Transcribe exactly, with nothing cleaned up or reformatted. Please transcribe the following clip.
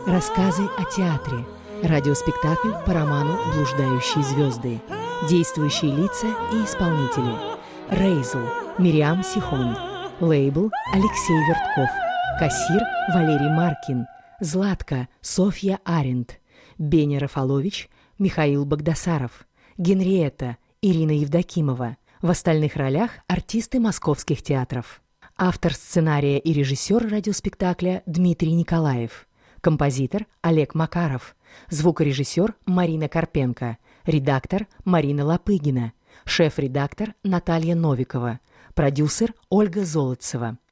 Рассказы о театре. Радиоспектакль по роману «Блуждающие звезды». Действующие лица и исполнители. Рейзл Мириам Сихон. Лейбл Алексей Вертков. Кассир Валерий Маркин. Златка Софья Аренд. Беня Рафалович Михаил Багдасаров. Генриетта Ирина Евдокимова. В остальных ролях артисты московских театров. Автор сценария и режиссер радиоспектакля Дмитрий Николаев. Композитор Олег Макаров. Звукорежиссер Марина Карпенко. Редактор Марина Лопыгина. Шеф-редактор Наталья Новикова. Продюсер Ольга Золотцева.